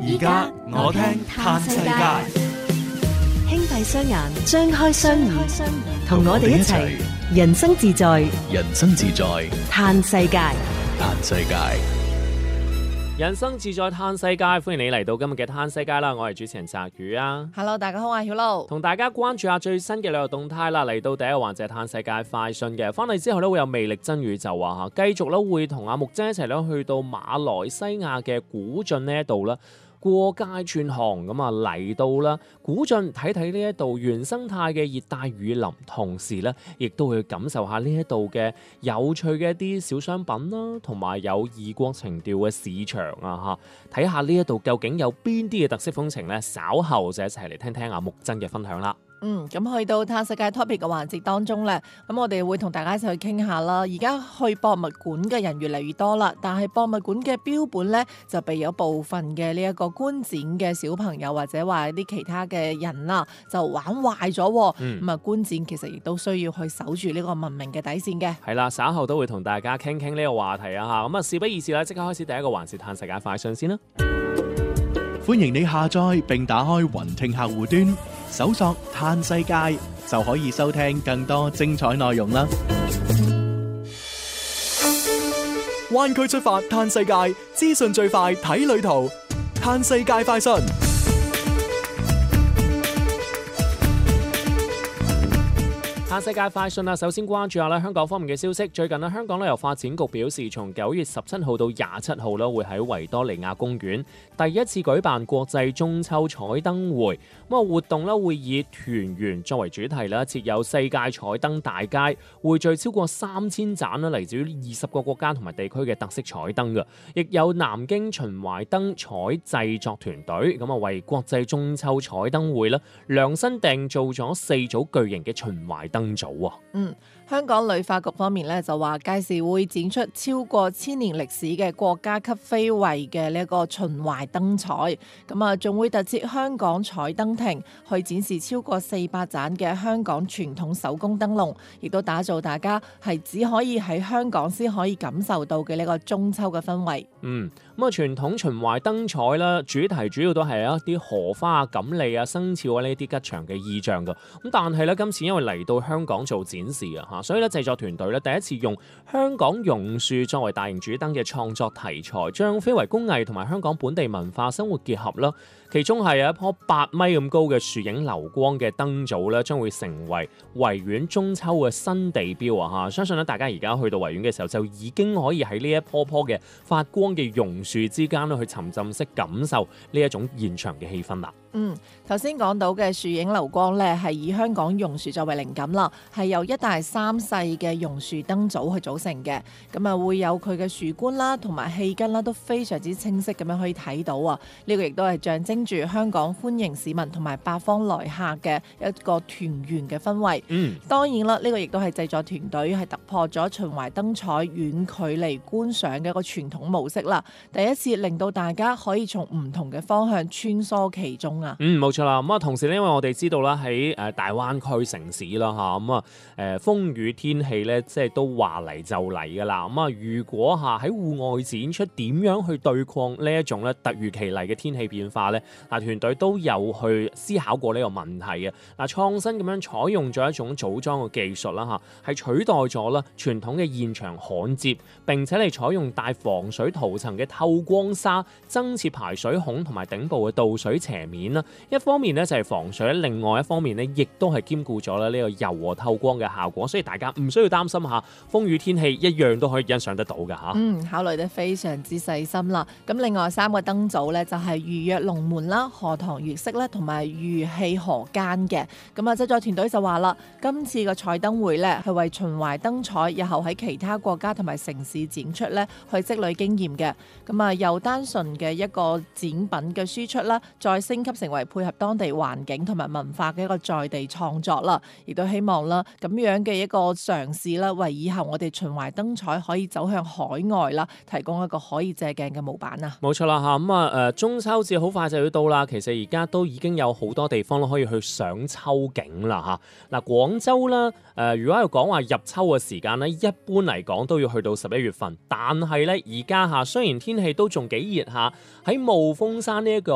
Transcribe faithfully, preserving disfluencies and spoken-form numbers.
而家我聽嘆世界， 輕閉雙眼，張開雙耳，同我哋一齊人生自在， 人生自在嘆世界， 嘆世界。 人生自在嘆世界，歡迎你嚟到今日嘅嘆世界啦！我係主持人澤宇啊。 Hello， 大家好，我係曉露， 同大家關注下最新嘅旅遊動態啦。嚟到第一個環節嘆世界快訊嘅，翻嚟之後咧會有魅力真宇宙啊嚇，繼續咧會同阿木姐一齊咧去到馬來西亞嘅古晉呢一度啦。過街串行咁啊嚟到啦，古晉睇睇呢一度原生態嘅熱帶雨林，同時咧亦都會感受下呢一度嘅有趣嘅一啲小商品啦，同埋有異國情調嘅市場啊嚇，睇下呢一度究竟有邊啲嘅特色風情咧，稍後就一齊嚟聽聽阿木真嘅分享啦。 嗯，咁去到嘆世界 topic 嘅環節當中咧，咁我哋會同大家一齊去傾下啦。而家去博物館嘅人越嚟越多啦，但係博物館嘅標本咧就被有部分嘅呢一個觀展嘅小朋友或者話啲其他嘅人啦，就玩壞咗。咁啊、嗯，觀展其實亦都需要去守住呢個文明嘅底線嘅。 係啦，稍後都會同大家傾傾呢個話題啊嚇。咁啊，事不宜遲啦，即刻開始第一個環節嘆世界快訊先啦。 歡迎你下載並打開雲聽客戶端，搜索嘆世界就可以收聽更多精彩內容啦。灣區出發嘆世界，資訊最快睇旅途，嘆世界快訊。 嘆世界快訊啦，首先關注下咧香港方面嘅消息。最近咧，香港旅遊發展局表示，從九月十七號到廿七號咧，會喺維多利亞公園第一次舉辦國際中秋彩燈會。咁啊，活動咧會以團圓作為主題啦，設有世界彩燈大街，匯聚超過三千盞啦，嚟自於二十個國家同埋地區嘅特色彩燈嘅。亦有南京秦淮燈彩製作團隊咁啊，為國際中秋彩燈會咧量身訂造咗四組巨型嘅秦淮燈組啊。 嗯，香港旅發局方面咧就話，屆時會展出超過千年歷史嘅國家級非遺嘅呢一個秦淮燈彩，咁啊仲會特設香港彩燈亭，去展示超過四百盞嘅香港傳統手工燈籠，亦都打造大家係只可以喺香港先可以感受到嘅呢個中秋嘅氛圍。 嗯，咁啊傳統秦淮燈彩啦，主題主要都係一啲荷花啊、錦鯉啊、生肖啊呢啲吉祥嘅意象噶。咁但係咧今次因為嚟到香港做展示啊嚇，所以咧製作團隊咧第一次用香港榕樹作為大型主燈嘅創作題材，將非遺工藝同埋香港本地文化生活結合啦。其中係有一棵八米咁高嘅樹影流光嘅燈組咧，將會成為維園中秋嘅新地標啊！嚇，相信咧大家而家去到維園嘅時候，就已經可以喺呢一棵棵嘅發光嘅榕樹之間咧，去沉浸式感受呢一種現場嘅氣氛啦。 嗯，頭先講到嘅樹影流光咧，係以香港榕樹作為靈感啦，係由一大三細嘅榕樹燈組去組成嘅。咁啊，會有佢嘅樹冠啦，同埋氣根啦，都非常之清晰咁樣可以睇到啊！呢、這個亦都係象徵住香港歡迎市民同埋八方來客嘅一個團圓嘅氛圍。嗯，當然啦，呢、這個亦都係製作團隊係突破咗秦淮燈彩遠距離觀賞嘅一個傳統模式啦，第一次令到大家可以從唔同嘅方向穿梭其中。 嗯，冇錯啦。咁啊，同時咧，因為我哋知道啦，喺誒大灣區城市啦嚇，咁啊誒風雨天氣咧，即係都話嚟就嚟噶啦。咁啊，如果嚇喺戶外展出點樣去對抗呢一種咧突如其來嘅天氣變化咧？嗱，團隊都有去思考過呢個問題嘅。嗱，創新咁樣採用咗一種組裝嘅技術啦嚇，係取代咗啦傳統嘅現場焊接，並且嚟採用帶防水塗層嘅透光紗，增設排水孔同埋頂部嘅導水斜面。一方面咧就係防水，另外一方面咧亦都係兼顧咗咧呢個柔和透光嘅效果，所以大家唔需要擔心下風雨天氣一樣都可以欣賞得到㗎嚇。 嗯，考慮得非常之細心啦。咁另外三個燈組咧就係如約龍門啦、荷塘月色啦同埋如氣河間嘅。咁啊製作團隊就話啦，今次個彩燈會咧係為秦淮燈彩日後喺其他國家同埋城市展出咧去積累經驗嘅。咁啊由單純嘅一個展品嘅輸出啦，再升級成為配合當地環境同埋文化嘅一個在地創作啦，亦都希望啦咁樣嘅一個嘗試啦，為以後我哋秦淮燈彩可以走向海外啦，提供一個可以借鏡嘅模板啊！ 冇錯啦嚇，咁啊誒中秋節好快就要到啦，其實而家都已經有好多地方都可以去賞秋景啦嚇。嗱，廣州啦誒，如果係講話入秋嘅時間咧，一般嚟講都要去到十一月份，但係咧而家嚇雖然天氣都仲幾熱下，喺霧峰山呢一個